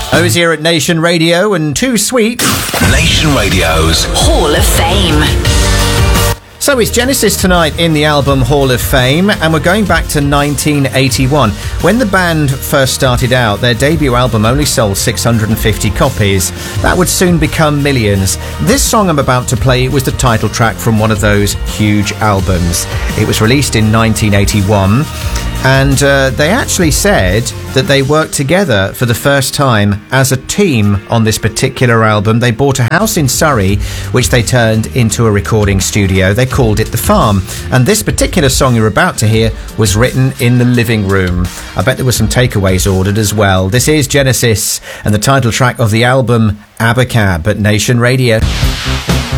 O's here at Nation Radio and Too Sweet. Nation Radio's Hall of Fame. So it's Genesis tonight in the album Hall of Fame, and we're going back to 1981. When the band first started out, their debut album only sold 650 copies. That would soon become millions. This song I'm about to play was the title track from one of those huge albums. It was released in 1981, and they actually said that they worked together for the first time as a team on this particular album. They bought a house in Surrey, which they turned into a recording studio. They called it The Farm, and this particular song you're about to hear was written in the living room. I bet there were some takeaways ordered as well. This is Genesis and the title track of the album Abacab at Nation Radio.